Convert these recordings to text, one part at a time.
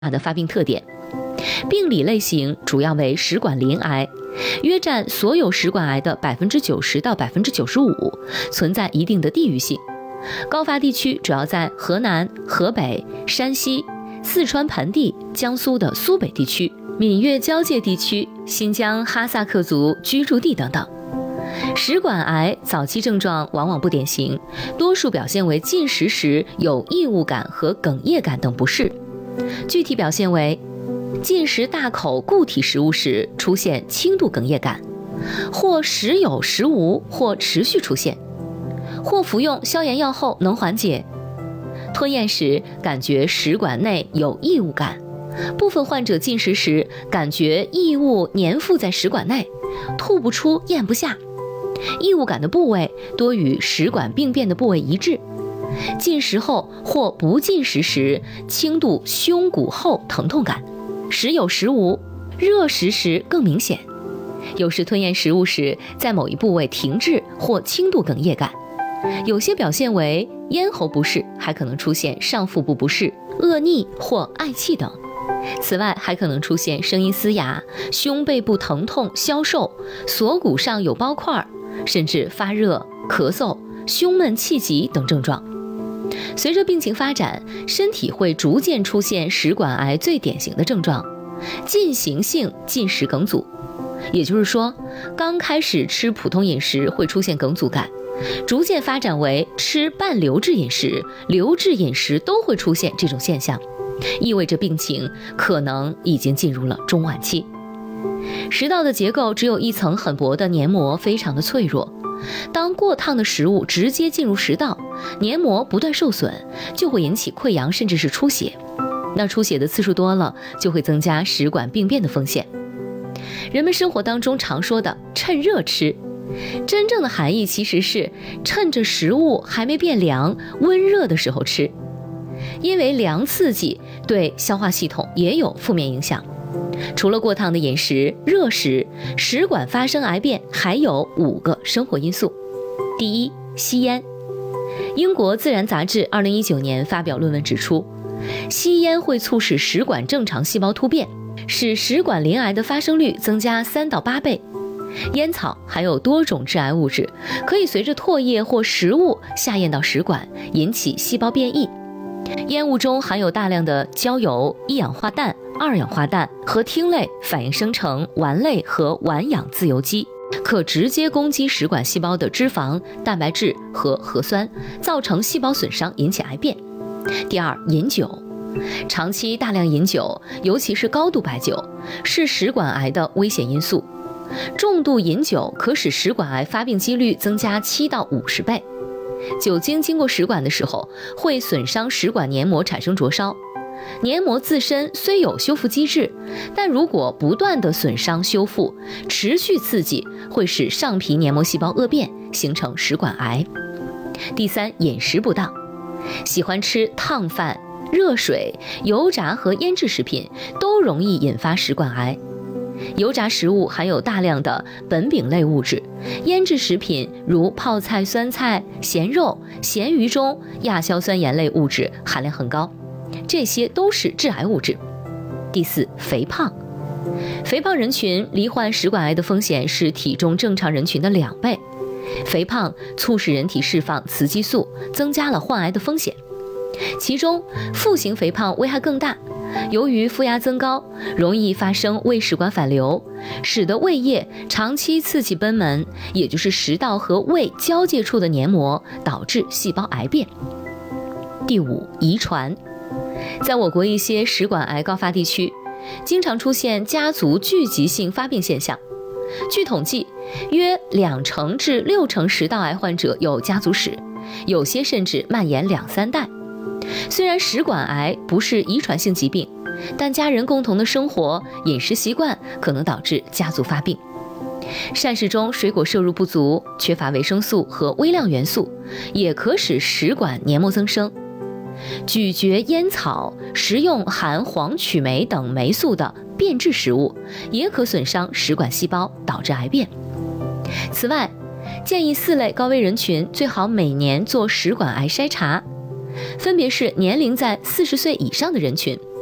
的发病特点。病理类型主要为食管鳞癌，约占所有食管癌的90%到95%，存在一定的地域性。高发地区主要在河南、河北、山西、四川盆地、江苏的苏北地区、闽粤交界地区、新疆哈萨克族居住地等等。食管癌早期症状往往不典型，多数表现为进食时有异物感和哽咽感等不适。具体表现为进食大口固体食物时出现轻度哽咽感，或时有时无，或持续出现，或服用消炎药后能缓解。吞咽时感觉食管内有异物感，部分患者进食时感觉异物粘附在食管内，吐不出咽不下。异物感的部位多与食管病变的部位一致。进食后或不进食时轻度胸骨后疼痛感，时有时无，热食时更明显。有时吞咽食物时在某一部位停滞或轻度哽咽感。有些表现为咽喉不适，还可能出现上腹部不适、恶逆或嗳气等。此外，还可能出现声音嘶哑、胸背部疼痛、消瘦、锁骨上有包块，甚至发热、咳嗽、胸闷气急等症状。随着病情发展，身体会逐渐出现食管癌最典型的症状——进行性进食梗阻。也就是说，刚开始吃普通饮食会出现梗阻感，逐渐发展为吃半流质饮食、流质饮食都会出现这种现象，意味着病情可能已经进入了中晚期。食道的结构只有一层很薄的黏膜，非常的脆弱。当过烫的食物直接进入食道，黏膜不断受损，就会引起溃疡甚至是出血。那出血的次数多了，就会增加食管病变的风险。人们生活当中常说的趁热吃，真正的含义其实是趁着食物还没变凉、温热的时候吃，因为凉刺激对消化系统也有负面影响。除了过烫的饮食、热食，食管发生癌变还有5个生活因素。第一，吸烟。英国自然杂志2019年发表论文指出，吸烟会促使食管正常细胞突变，使食管鳞癌的发生率增加3到8倍。烟草含有多种致癌物质，可以随着唾液或食物下咽到食管，引起细胞变异。烟雾中含有大量的焦油、一氧化氮、二氧化氮和烃类反应生成烷类和烷氧自由基，可直接攻击食管细胞的脂肪、蛋白质和核酸，造成细胞损伤，引起癌变。第二，饮酒。长期大量饮酒，尤其是高度白酒，是食管癌的危险因素。重度饮酒可使食管癌发病几率增加7到50倍。酒精经过食管的时候，会损伤食管黏膜，产生灼烧。黏膜自身虽有修复机制，但如果不断的损伤修复，持续刺激会使上皮黏膜细胞恶变，形成食管癌。第三，饮食不当。喜欢吃烫饭、热水、油炸和腌制食品都容易引发食管癌。油炸食物含有大量的苯丙类物质，腌制食品如泡菜、酸菜、咸肉、咸鱼中亚硝酸盐类物质含量很高，这些都是致癌物质。第四，肥胖。肥胖人群罹患食管癌的风险是体重正常人群的2倍。肥胖促使人体释放雌激素，增加了患癌的风险。其中腹型肥胖危害更大，由于腹压增高，容易发生胃食管反流，使得胃液长期刺激贲门，也就是食道和胃交界处的黏膜，导致细胞癌变。第五，遗传。在我国一些食管癌高发地区，经常出现家族聚集性发病现象。据统计，约2%至6%食道癌患者有家族史，有些甚至蔓延2、3代。虽然食管癌不是遗传性疾病，但家人共同的生活、饮食习惯可能导致家族发病。膳食中水果摄入不足、缺乏维生素和微量元素，也可使食管黏膜增生。咀嚼烟草、食用含黄曲霉等霉素的变质食物，也可损伤食管细胞，导致癌变。此外，建议4类高危人群最好每年做食管癌筛查，分别是年龄在40岁以上的人群、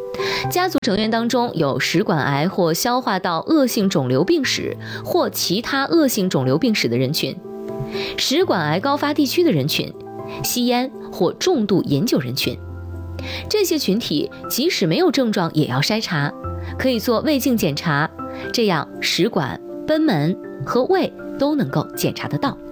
家族成员当中有食管癌或消化道恶性肿瘤病史或其他恶性肿瘤病史的人群，食管癌高发地区的人群，吸烟或重度饮酒人群。这些群体即使没有症状也要筛查，可以做胃镜检查，这样食管、贲门和胃都能够检查得到。